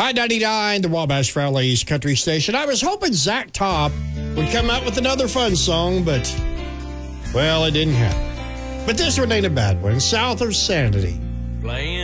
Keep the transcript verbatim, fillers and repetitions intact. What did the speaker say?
I ninety-nine, the Wabash Valley's country station. I was hoping Zach Top would come out with another fun song, but, well, it didn't happen. But this one ain't a bad one. South of Sanity. Playing